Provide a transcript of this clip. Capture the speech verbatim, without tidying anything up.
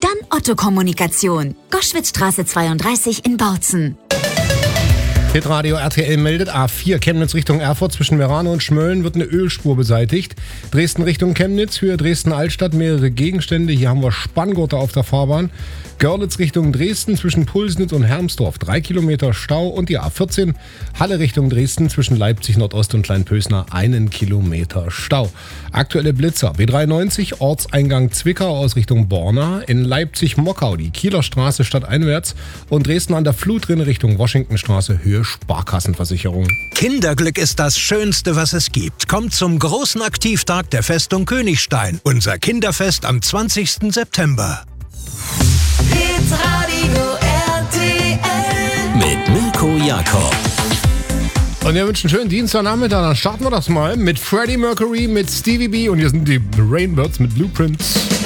Dann Otto Kommunikation. Goschwitzstraße zweiunddreißig in Bautzen. Hitradio R T L meldet, A vier Chemnitz Richtung Erfurt zwischen Merano und Schmölln wird eine Ölspur beseitigt. Dresden Richtung Chemnitz, Höhe Dresden-Altstadt, mehrere Gegenstände. Hier haben wir Spanngurte auf der Fahrbahn. Görlitz Richtung Dresden zwischen Pulsnitz und Hermsdorf, drei Kilometer Stau. Und die A vierzehn Halle Richtung Dresden zwischen Leipzig Nordost und Kleinpösner, einen Kilometer Stau. Aktuelle Blitzer, B dreiundneunzig Ortseingang Zwickau aus Richtung Borna, in Leipzig-Mockau die Kieler Straße stadteinwärts und Dresden an der Flutrinne Richtung Washingtonstraße, Höhe Sparkassenversicherung. Kinderglück ist das Schönste, was es gibt. Kommt zum großen Aktivtag der Festung Königstein. Unser Kinderfest am zwanzigsten September. Hitradio R T L Mit Mirko Jakob. Und wir wünschen einen schönen Dienstagnachmittag. Dann starten wir das mal mit Freddie Mercury, mit Stevie B und hier sind die Rainbirds mit Blueprints.